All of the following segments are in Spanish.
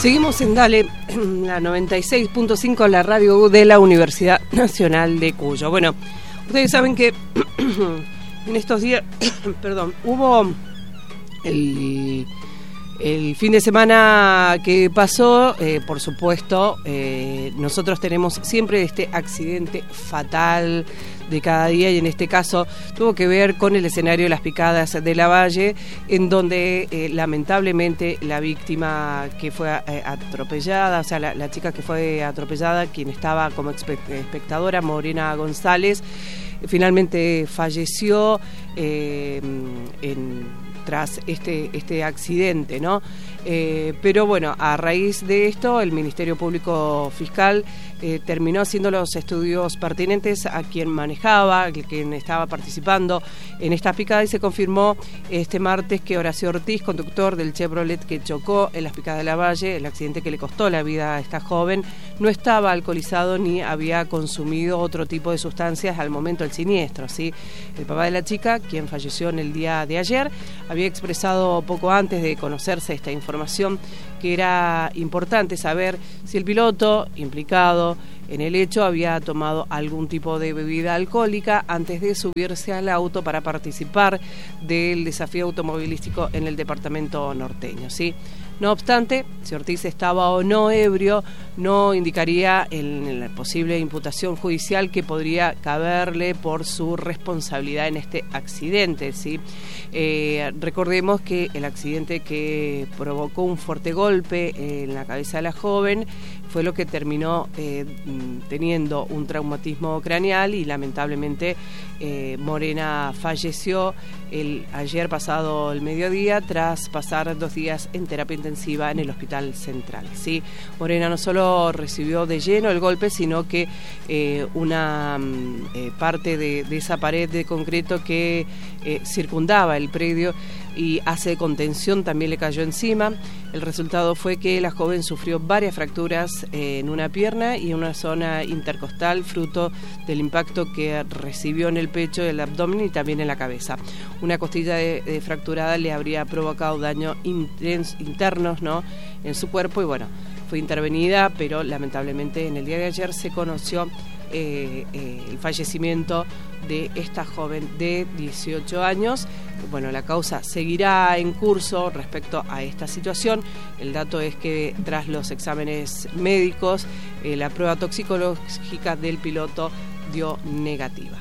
Seguimos en Dale, la 96.5, la radio de la Universidad Nacional de Cuyo. Bueno, ustedes saben que en estos días, hubo el fin de semana que pasó, por supuesto, nosotros tenemos siempre este accidente fatal de cada día, y en este caso tuvo que ver con el escenario de las picadas de Lavalle, en donde lamentablemente la víctima que fue atropellada, o sea, la chica que fue atropellada, quien estaba como espectadora, Morena González, finalmente falleció tras este accidente, ¿no? Pero bueno, a raíz de esto, el Ministerio Público Fiscal terminó haciendo los estudios pertinentes a quien manejaba, quien estaba participando en estas picadas, y se confirmó este martes que Horacio Ortiz, conductor del Chevrolet que chocó en las picadas de Lavalle, el accidente que le costó la vida a esta joven, no estaba alcoholizado ni había consumido otro tipo de sustancias al momento del siniestro, ¿sí? El papá de la chica, quien falleció en el día de ayer, había expresado poco antes de conocerse esta información que era importante saber si el piloto implicado en el hecho había tomado algún tipo de bebida alcohólica antes de subirse al auto para participar del desafío automovilístico en el departamento norteño, ¿sí? No obstante, si Ortiz estaba o no ebrio, no indicaría en la posible imputación judicial que podría caberle por su responsabilidad en este accidente, ¿sí? Recordemos que el accidente que provocó un fuerte golpe en la cabeza de la joven fue lo que terminó teniendo un traumatismo craneal, y lamentablemente Morena falleció ayer pasado el mediodía tras pasar 2 días en terapia intensiva en el Hospital Central, ¿sí? Morena no solo recibió de lleno el golpe, sino que una parte de esa pared de concreto que circundaba el predio y hace contención también le cayó encima. El resultado fue que la joven sufrió varias fracturas en una pierna y en una zona intercostal, fruto del impacto que recibió en el pecho, el abdomen y también en la cabeza. Una costilla fracturada le habría provocado daños internos, ¿no?, en su cuerpo, y bueno, fue intervenida, pero lamentablemente en el día de ayer se conoció el fallecimiento de esta joven de 18 años. Bueno, la causa seguirá en curso respecto a esta situación. El dato es que tras los exámenes médicos, la prueba toxicológica del piloto dio negativa.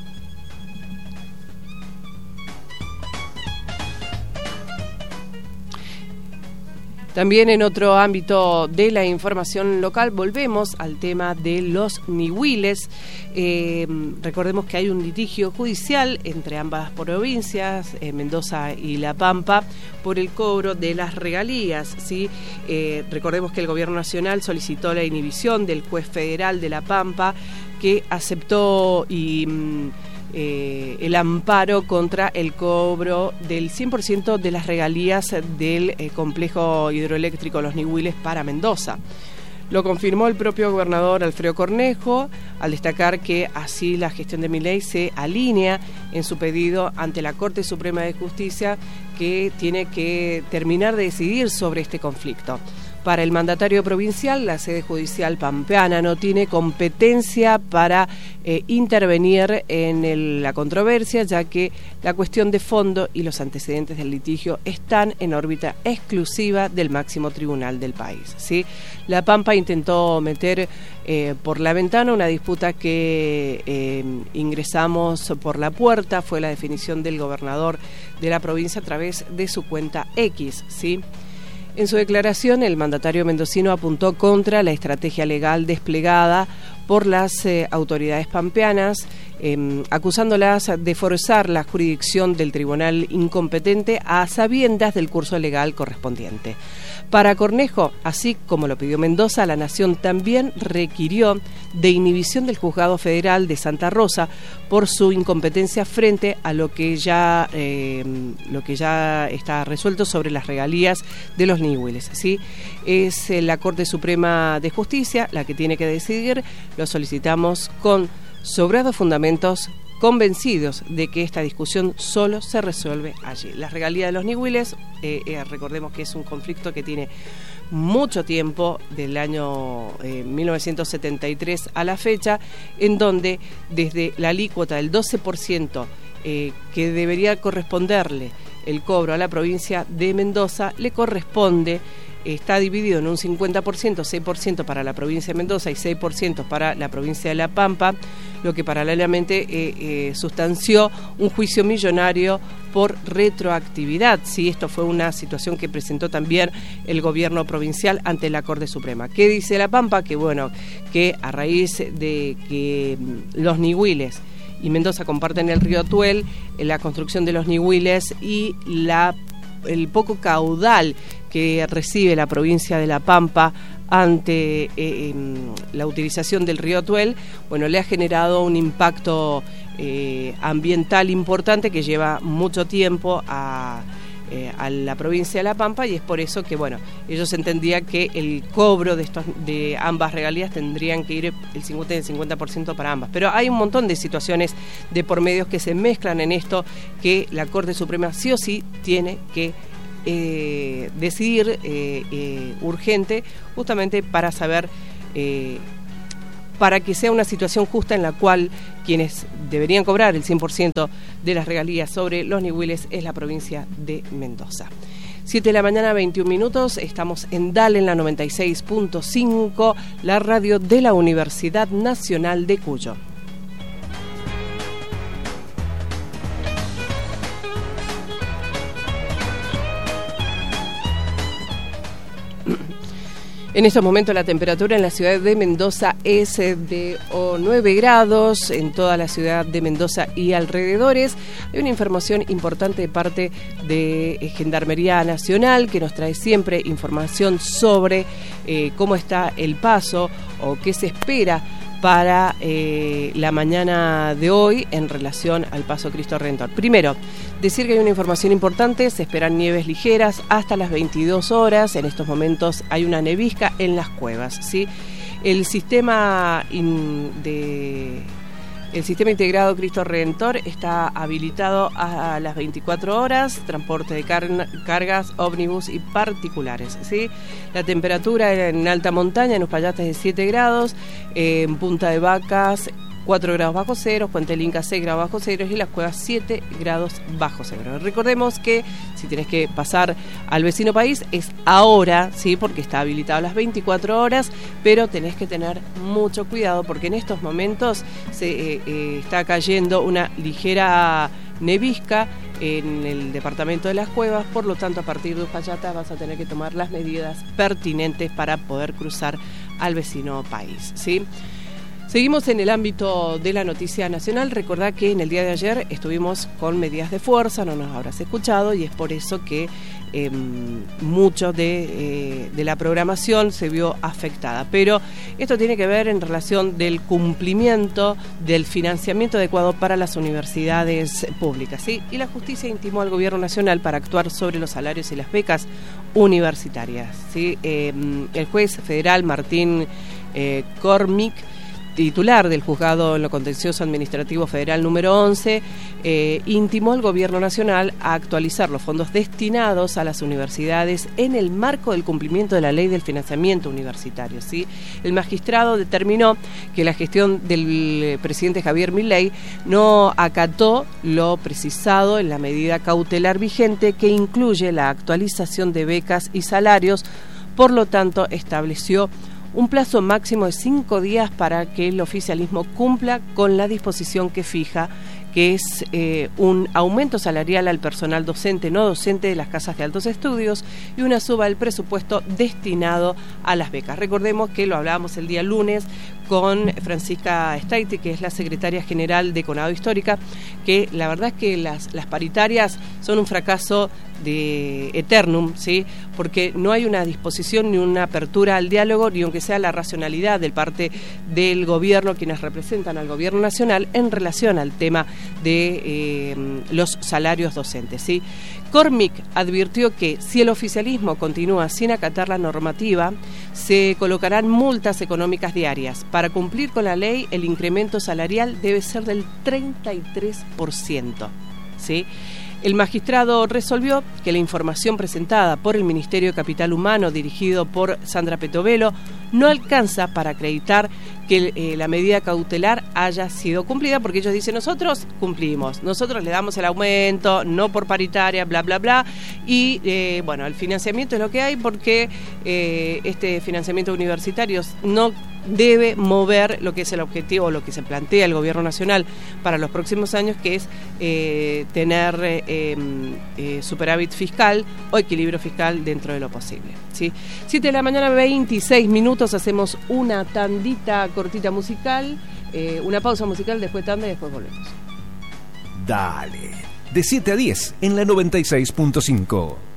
También en otro ámbito de la información local, volvemos al tema de los nihuiles. Recordemos que hay un litigio judicial entre ambas provincias, Mendoza y La Pampa, por el cobro de las regalías, ¿sí? Recordemos que el Gobierno Nacional solicitó la inhibición del juez federal de La Pampa, que aceptó el amparo contra el cobro del 100% de las regalías del complejo hidroeléctrico Los Nihuiles para Mendoza. Lo confirmó el propio gobernador Alfredo Cornejo, al destacar que así la gestión de Milei se alinea en su pedido ante la Corte Suprema de Justicia, que tiene que terminar de decidir sobre este conflicto. Para el mandatario provincial, la sede judicial pampeana no tiene competencia para intervenir en la controversia, ya que la cuestión de fondo y los antecedentes del litigio están en órbita exclusiva del máximo tribunal del país, ¿sí? La Pampa intentó meter por la ventana una disputa que ingresamos por la puerta, fue la definición del gobernador de la provincia a través de su cuenta X, ¿sí? En su declaración, el mandatario mendocino apuntó contra la estrategia legal desplegada por las autoridades pampeanas, acusándolas de forzar la jurisdicción del tribunal incompetente a sabiendas del curso legal correspondiente. Para Cornejo, así como lo pidió Mendoza, la Nación también requirió de inhibición del Juzgado Federal de Santa Rosa por su incompetencia frente a lo que ya está resuelto sobre las regalías de los nihuiles, ¿sí? Es la Corte Suprema de Justicia la que tiene que decidir. Lo solicitamos con sobrados fundamentos convencidos de que esta discusión solo se resuelve allí. Las regalías de los ñigüiles, recordemos que es un conflicto que tiene mucho tiempo, del año 1973 a la fecha, en donde desde la alícuota del 12% que debería corresponderle el cobro a la provincia de Mendoza, le corresponde, está dividido en un 50%, 6% para la provincia de Mendoza y 6% para la provincia de La Pampa, lo que paralelamente sustanció un juicio millonario por retroactividad. Sí, esto fue una situación que presentó también el gobierno provincial ante la Corte Suprema. ¿Qué dice La Pampa? Que bueno, que a raíz de que los ñigüiles y Mendoza comparten el río Atuel, la construcción de los ñigüiles y el poco caudal que recibe la provincia de La Pampa ante la utilización del río Atuel, bueno, le ha generado un impacto ambiental importante que lleva mucho tiempo a la provincia de La Pampa, y es por eso que, bueno, ellos entendían que el cobro de ambas regalías tendrían que ir el 50% y el 50% para ambas. Pero hay un montón de situaciones de por medios que se mezclan en esto, que la Corte Suprema sí o sí tiene que decidir urgente, justamente para saber, para que sea una situación justa en la cual quienes deberían cobrar el 100% de las regalías sobre los ñigüiles es la provincia de Mendoza. 7 de la mañana, 21 minutos, estamos en DAL en la 96.5, la radio de la Universidad Nacional de Cuyo. En estos momentos la temperatura en la ciudad de Mendoza es de 9 grados, en toda la ciudad de Mendoza y alrededores. Hay una información importante de parte de Gendarmería Nacional, que nos trae siempre información sobre cómo está el paso o qué se espera para la mañana de hoy en relación al Paso Cristo Redentor. Primero, decir que hay una información importante, se esperan nieves ligeras hasta las 22 horas, en estos momentos hay una nevisca en las cuevas, ¿sí? El sistema integrado Cristo Redentor está habilitado a las 24 horas, transporte de cargas, ómnibus y particulares, ¿sí? La temperatura en alta montaña, en Uspallata, es de 7 grados, en Punta de Vacas 4 grados bajo cero, Puente del Inca 6 grados bajo cero y las cuevas 7 grados bajo cero. Recordemos que si tenés que pasar al vecino país es ahora, sí, porque está habilitado a las 24 horas, pero tenés que tener mucho cuidado porque en estos momentos se está cayendo una ligera nevisca en el departamento de las Cuevas, por lo tanto a partir de Uspallata vas a tener que tomar las medidas pertinentes para poder cruzar al vecino país, ¿sí? Seguimos en el ámbito de la noticia nacional. Recordá que en el día de ayer estuvimos con medidas de fuerza, no nos habrás escuchado, y es por eso que mucho de la programación se vio afectada. Pero esto tiene que ver en relación del cumplimiento del financiamiento adecuado para las universidades públicas, ¿sí? Y la justicia intimó al Gobierno Nacional para actuar sobre los salarios y las becas universitarias, ¿sí? El juez federal Martín Cormick, titular del Juzgado en lo Contencioso Administrativo Federal número 11, intimó al Gobierno Nacional a actualizar los fondos destinados a las universidades en el marco del cumplimiento de la Ley del Financiamiento Universitario, ¿sí? El magistrado determinó que la gestión del presidente Javier Milei no acató lo precisado en la medida cautelar vigente, que incluye la actualización de becas y salarios. Por lo tanto, estableció un plazo máximo de 5 días para que el oficialismo cumpla con la disposición que fija, que es un aumento salarial al personal docente, no docente de las casas de altos estudios y una suba del presupuesto destinado a las becas. Recordemos que lo hablábamos el día lunes con Francisca Staiti, que es la secretaria general de Conado Histórica, que la verdad es que las paritarias son un fracaso de eternum, ¿sí? Porque no hay una disposición ni una apertura al diálogo, ni aunque sea la racionalidad de parte del gobierno, quienes representan al gobierno nacional, en relación al tema de los salarios docentes, ¿sí? Cormick advirtió que si el oficialismo continúa sin acatar la normativa, se colocarán multas económicas diarias. Para cumplir con la ley, el incremento salarial debe ser del 33%. ¿Sí? El magistrado resolvió que la información presentada por el Ministerio de Capital Humano, dirigido por Sandra Petovelo, no alcanza para acreditar que la medida cautelar haya sido cumplida, porque ellos dicen, nosotros cumplimos, nosotros le damos el aumento, no por paritaria, bla, bla, bla, y bueno, el financiamiento es lo que hay, porque este financiamiento universitario no debe mover lo que es el objetivo, lo que se plantea el Gobierno Nacional para los próximos años, que es tener superávit fiscal o equilibrio fiscal dentro de lo posible, ¿sí? 7 de la mañana, 26 minutos, hacemos una tandita cortita musical, una pausa musical, después tanda y después volvemos. Dale, de 7 a 10 en la 96.5.